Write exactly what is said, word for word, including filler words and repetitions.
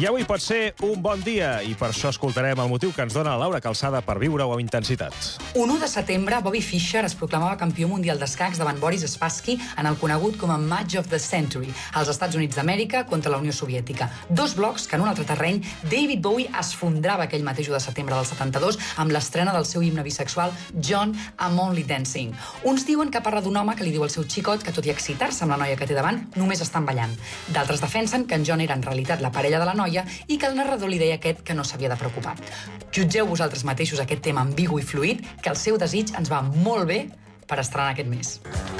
I avui pot ser un bon dia, i per això escoltarem el motiu que ens dona Laura Calçada per viure-ho amb intensitat. Un u de setembre, Bobby Fischer es proclamava campió mundial d'escacs davant Boris Spassky en el conegut com a Match of the Century, als Estats Units d'Amèrica contra la Unió Soviètica. Dos blocs que en un altre terreny, David Bowie esfondrava aquell mateix u de setembre del setanta-dos amb l'estrena del seu himne bisexual John, I'm Only Dancing. Uns diuen que parla d'un home que li diu al seu xicot que tot i excitar-se amb la noia que té davant, només estan ballant. D'altres defensen que en John era en realitat la parella de la noia i que el narrador li deia a aquest que no s'havia de preocupar. Jutgeu vosaltres mateixos aquest tema ambigu i fluid, que el seu desig ens va molt bé per estrenar aquest mes.